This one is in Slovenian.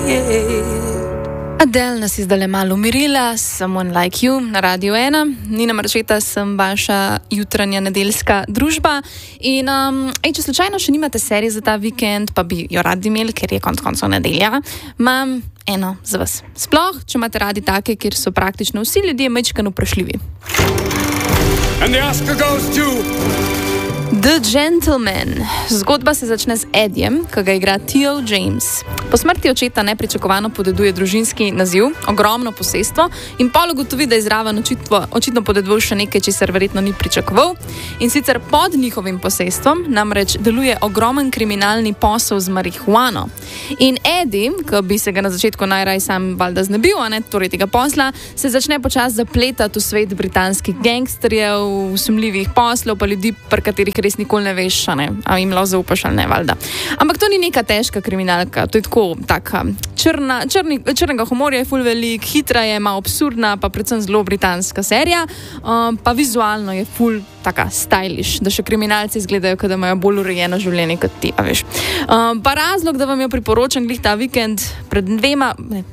Adele nas je zdaj malo umirila, Someone Like You na Radio 1. Nina Marčeta, sem vaša jutranja nedeljska družba. In če slučajno še nimate serije za ta vikend, pa bi jo radi imeli, ker je konec koncev nedelja, imam eno za vas. Sploh, če imate radi take, kjer so praktično vsi ljudje majčkeno vprašljivi. And the Oscar goes to The Gentleman. Zgodba se začne z Ediem, ki ga igra Theo James. Po smrti očeta nepričakovano podeduje družinski naziv, ogromno posestvo in pol ugotovi, da je zraven očitno podedoval še nekaj, česar verjetno ni pričakoval. In sicer pod njihovim posestvom namreč deluje ogromen kriminalni posel z marihuano. In Eddie, ki bi se ga na začetku najraj sam valjda znebil, torej tega posla, se začne počasi zapletati v svet britanskih gangsterjev, sumljivih poslov, pa ljudi, pri katerih res nikoli ne veš, a jim lahko zaupaš ali ne, valjda. Ampak to ni neka težka kriminalka, to je tako taka črnega humorja je ful velik, hitra je, malo absurdna, pa predvsem zelo britanska serija, pa vizualno je ful taka stylish, da še kriminalci izgledajo, kot da imajo bolj urejeno življenje kot ti, a veš. Pa razlog, da vam jo priporočam glih ta vikend,